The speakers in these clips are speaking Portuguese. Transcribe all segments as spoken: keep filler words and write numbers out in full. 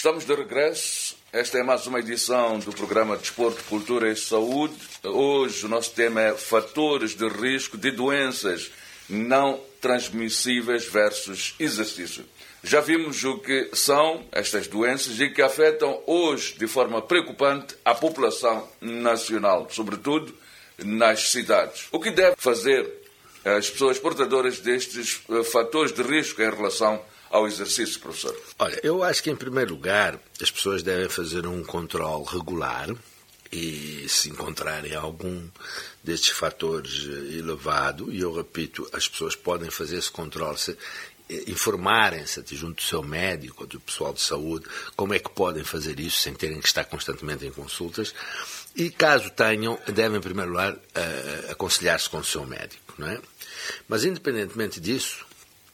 Estamos de regresso. Esta é mais uma edição do programa Desporto, Cultura e Saúde. Hoje o nosso tema é fatores de risco de doenças não transmissíveis versus exercício. Já vimos o que são estas doenças e que afetam hoje de forma preocupante a população nacional, sobretudo nas cidades. O que deve fazer as pessoas portadoras destes fatores de risco em relação ao exercício, professor? Olha, eu acho que, em primeiro lugar, as pessoas devem fazer um controle regular e, se encontrarem algum destes fatores elevado, e eu repito, as pessoas podem fazer esse controle, se, informarem-se junto do seu médico ou do pessoal de saúde como é que podem fazer isso sem terem que estar constantemente em consultas, e, caso tenham, devem, em primeiro lugar, uh, aconselhar-se com o seu médico, não é? Mas, independentemente disso,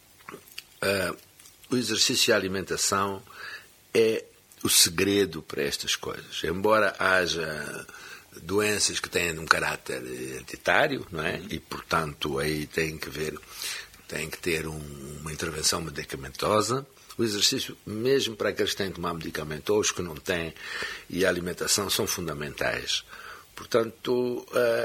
uh, o exercício e a alimentação é o segredo para estas coisas. Embora haja doenças que têm um caráter hereditário, não é? E, portanto, aí tem que ver, tem que ter um, uma intervenção medicamentosa. O exercício, mesmo para aqueles que têm que tomar medicamento ou os que não têm, e a alimentação são fundamentais. Portanto, uh,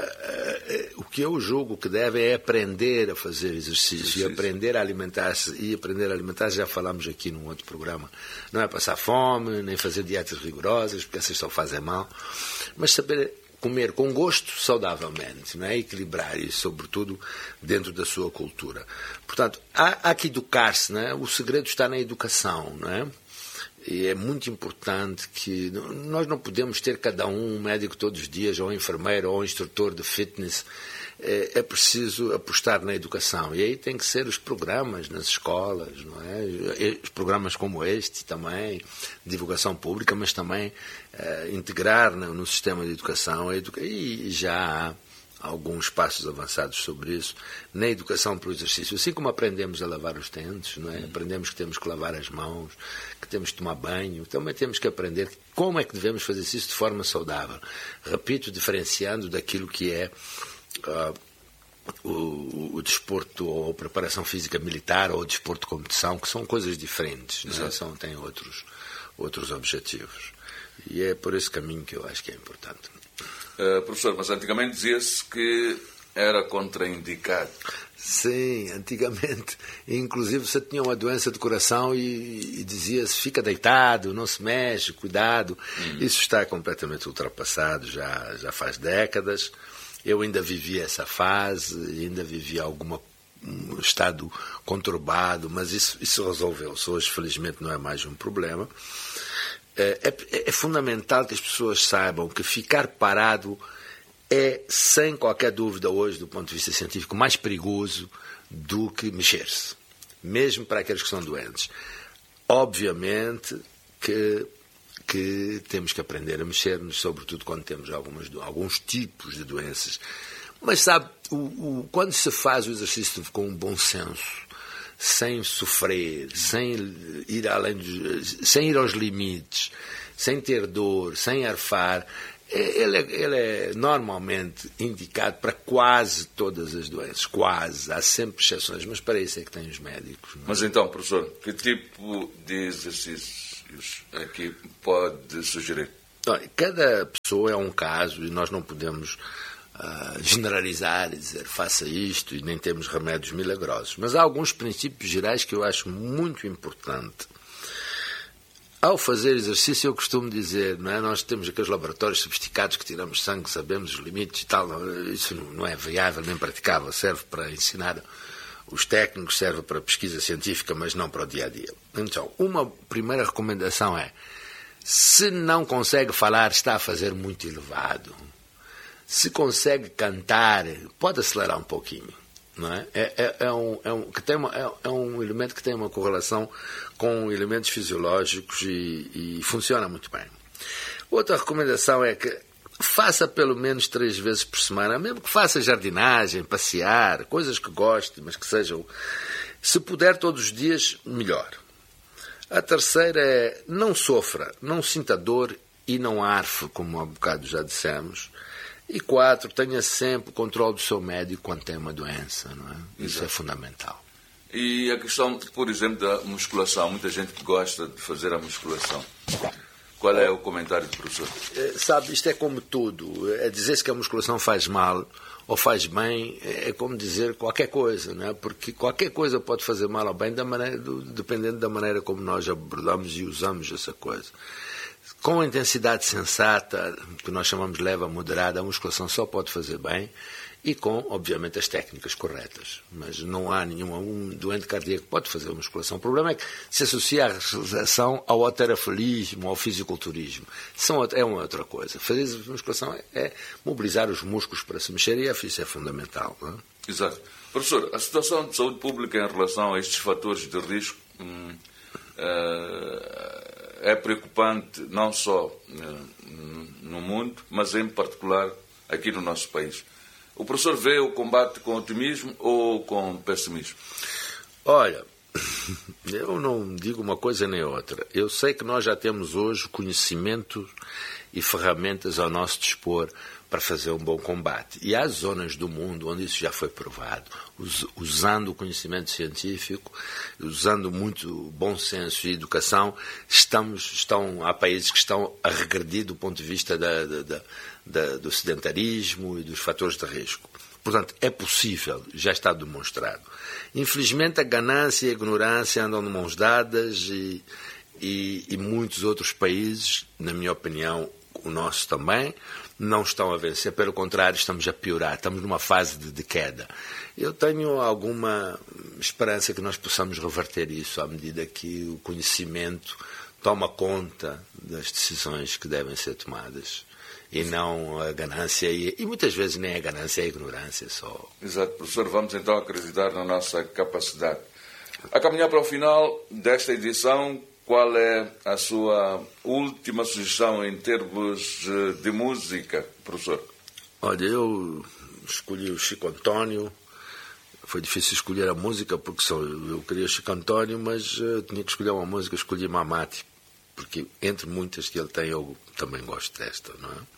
uh, o que eu julgo que deve é aprender a fazer exercício, exercício. e aprender a alimentar-se. E aprender a alimentar-se, já falámos aqui num outro programa, não é passar fome, nem fazer dietas rigorosas, porque essas só fazem mal, mas saber comer com gosto saudavelmente, não é? Equilibrar isso, sobretudo dentro da sua cultura. Portanto, há, há que educar-se, não é? O segredo está na educação, não é? E é muito importante que nós não podemos ter cada um um médico todos os dias, ou um enfermeiro, ou um instrutor de fitness. É preciso apostar na educação. E aí tem que ser os programas nas escolas, não é? Os programas como este também, divulgação pública, mas também uh, integrar no, no sistema de educação. A educa... E já há alguns passos avançados sobre isso, na educação pelo exercício. Assim como aprendemos a lavar os dentes, não é? Aprendemos que temos que lavar as mãos, que temos que tomar banho, também temos que aprender como é que devemos fazer isso de forma saudável. Repito, diferenciando daquilo que é uh, o, o desporto ou a preparação física militar ou o desporto de competição, que são coisas diferentes, não é? São, têm outros, outros objetivos. E é por esse caminho que eu acho que é importante. Uh, professor, mas antigamente dizia-se que era contraindicado. Sim, antigamente, inclusive, você tinha uma doença do coração e, e dizia-se, fica deitado, não se mexe, cuidado. Hum. Isso está completamente ultrapassado, já, já faz décadas. Eu ainda vivi essa fase, ainda vivi algum um estado conturbado, mas isso, isso resolveu-se. Hoje, felizmente, não é mais um problema. É, é, é fundamental que as pessoas saibam que ficar parado é, sem qualquer dúvida hoje, do ponto de vista científico, mais perigoso do que mexer-se, mesmo para aqueles que são doentes. Obviamente que, que temos que aprender a mexer-nos, sobretudo quando temos algumas, alguns tipos de doenças. Mas sabe, o, o, quando se faz o exercício com um bom senso, sem sofrer, sem ir além dos, sem ir aos limites, sem ter dor, sem arfar, ele é, ele é normalmente indicado para quase todas as doenças, quase, há sempre exceções, mas para isso é que tem os médicos. Não é? Mas então, professor, que tipo de exercícios aqui pode sugerir? Olha, cada pessoa é um caso e nós não podemos Uh, generalizar e dizer faça isto, e nem temos remédios milagrosos, mas há alguns princípios gerais que eu acho muito importante. Ao fazer exercício, eu costumo dizer, não é? Nós temos aqueles laboratórios sofisticados que tiramos sangue, sabemos os limites e tal, isso não é viável nem praticável, serve para ensinar os técnicos, serve para pesquisa científica, mas não para o dia a dia. Então, uma primeira recomendação é, se não consegue falar, está a fazer muito elevado. Se consegue cantar, pode acelerar um pouquinho, não é? É, é, é, um, é, um, que tem uma, é, é um elemento que tem uma correlação com elementos fisiológicos e, e funciona muito bem. Outra recomendação é que faça pelo menos três vezes por semana, mesmo que faça jardinagem, passear, coisas que goste, mas que sejam, se puder todos os dias, melhor. A terceira é, não sofra, não sinta dor e não arfe, como há bocado já dissemos. E quatro, tenha sempre o controle do seu médico quando tem uma doença, não é? Isso Exato. É fundamental. E a questão, por exemplo, da musculação. Muita gente que gosta de fazer a musculação. Qual é o comentário do professor? Sabe, isto é como tudo. É dizer-se que a musculação faz mal ou faz bem, é como dizer qualquer coisa, não é? Porque qualquer coisa pode fazer mal ou bem, da maneira, do, dependendo da maneira como nós abordamos e usamos essa coisa. Com a intensidade sensata, que nós chamamos de leva moderada, a musculação só pode fazer bem, e com, obviamente, as técnicas corretas. Mas não há nenhum um doente cardíaco que pode fazer a musculação. O problema é que se associa a musculação ao halterofilismo, ao fisiculturismo. São, é uma outra coisa. Fazer a musculação é, é mobilizar os músculos para se mexer, e isso é fundamental. Não é? Exato. Professor, a situação de saúde pública em relação a estes fatores de risco hum, é preocupante não só hum, no mundo, mas em particular aqui no nosso país. O professor vê o combate com otimismo ou com pessimismo? Olha, eu não digo uma coisa nem outra. Eu sei que nós já temos hoje conhecimento e ferramentas ao nosso dispor para fazer um bom combate. E há zonas do mundo onde isso já foi provado, usando o conhecimento científico, usando muito bom senso e educação. Estamos, estão, há países que estão a regredir do ponto de vista da, da, da, da, do sedentarismo e dos fatores de risco. Portanto, é possível, já está demonstrado. Infelizmente, a ganância e a ignorância andam de mãos dadas e, e, e muitos outros países, na minha opinião, o nosso também, não estão a vencer, pelo contrário, estamos a piorar, estamos numa fase de, de queda. Eu tenho alguma esperança que nós possamos reverter isso à medida que o conhecimento toma conta das decisões que devem ser tomadas, e não a ganância, e, e muitas vezes nem a ganância, é a ignorância só. Exato, professor, vamos então acreditar na nossa capacidade. A caminhar para o final desta edição, qual é a sua última sugestão em termos de música, professor? Olha, eu escolhi o Chico António. Foi difícil escolher a música, porque só eu queria Chico António, mas eu tinha que escolher uma música, escolhi Mamati, porque entre muitas que ele tem, eu também gosto desta, não é?